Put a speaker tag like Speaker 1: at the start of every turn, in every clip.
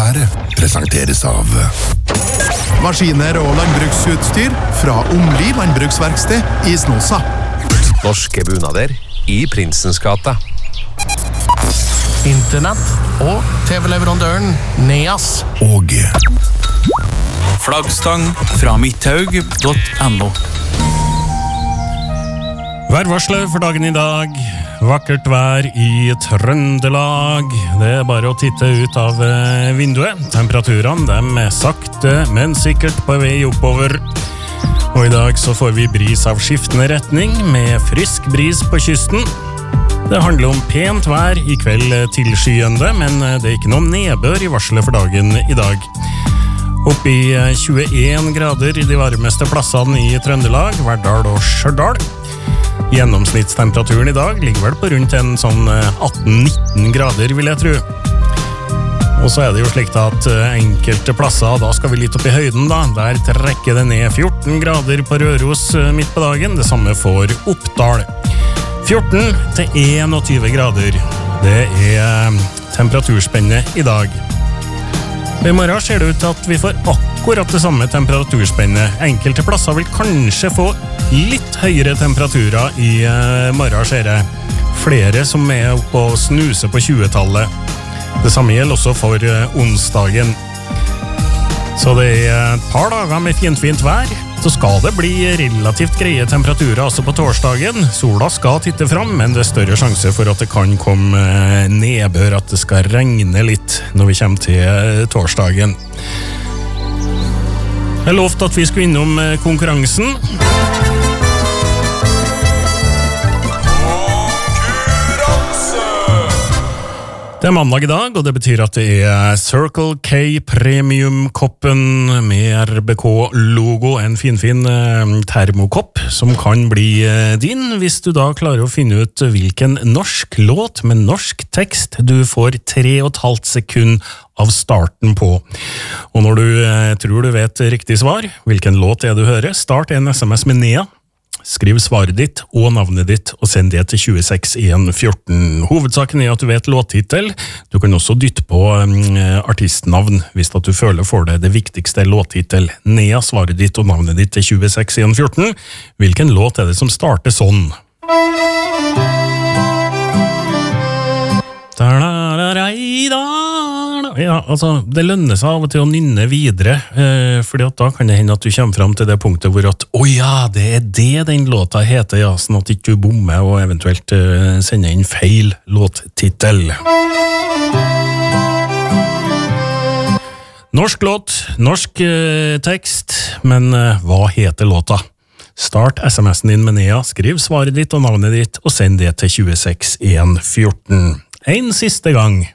Speaker 1: været presenteres av maskiner og landbruksutstyr fra Omli landbruksverksted i Snåsa.
Speaker 2: Norske bunader i Prinsens gata.
Speaker 3: Internett og TV-leverandøren Neas.
Speaker 1: Og
Speaker 4: flaggstang fra midthaug.no.
Speaker 5: Værvarslet for dagen i dag. Vakkert vær i Trøndelag. Det bare å titte ut av vinduet. Temperaturene de sakte, men sikkert på vei oppover. Og i dag så får vi bris av skiftende retning, med frisk bris på kysten. Det handler om pent vær i kveld tilskyende, men det er ikke noe nedbør i varselet for dagen i dag. Opp i 21 grader i de varmeste plassene i Trøndelag, Verdal og Stjørdal. Gjennomsnittstemperaturen i dag ligger vel på rundt en sånn 18-19 grader, vil jeg tro. Og så er det jo slik at enkelte plasser, da skal vi litt opp i høyden da. Der trekker det ned 14 grader på Røros midt på dagen, det samme for Oppdal. 14 til 21 grader, det er temperaturspennet i dag. I morgen ser det ut til at vi får akkurat det samme temperaturspennet. Enkelte plasser vil kanskje få litt høyere temperaturer i morgen, ser jeg. Flere som er oppe og snuser på 20-tallet. Det samme gjelder også for onsdagen. Så det er et par dager med fint vær. Så skal det bli relativt greie temperaturer også på torsdagen. Sola skal titte fram, men det er større sjanse for at det kan komme nedbør, at det skal regne litt når vi kommer til torsdagen. Jeg lovte at vi skulle innom konkurransen. Det er mandag i dag, og det betyr at det er Circle K Premium-koppen med RBK-logo, en fin termokopp som kan bli din, hvis du da klarer å finne ut hvilken norsk låt med norsk tekst du får 3,5 sekund av starten på. Og når du tror du vet riktig svar, hvilken låt er du hører, start en SMS med Nea. Skriv svaret ditt og navnet ditt, og send det til 26114. Hovedsaken er at du vet låttittel. Du kan også dytte på artistnavn, hvis at du føler for det. Det viktigste er låttittel. Nea svaret ditt og navnet ditt til 26114. Hvilken låt er det som starter sånn? Ja, altså, det lønner seg av og til å nynne videre, fordi at da kan det hende at du kommer frem til det punktet hvor at, ja, det er det den låta heter, ja, sånn at ikke du bommer og eventuelt sender inn feil låttittel. Norsk låt, norsk tekst, men hva heter låta? Start SMS-en din med Nea, skriv svaret ditt og navnet ditt, og send det til 26114. En siste gang.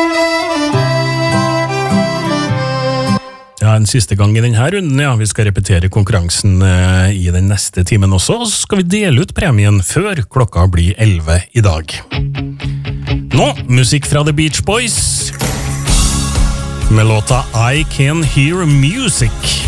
Speaker 5: Ja, en siste gang i denne runden, ja. Vi skal repetere konkurransen i den neste timen også, og så skal vi dele ut premien før klokka blir 11 i dag. Nå, musikk fra The Beach Boys med låta I Can Hear Music.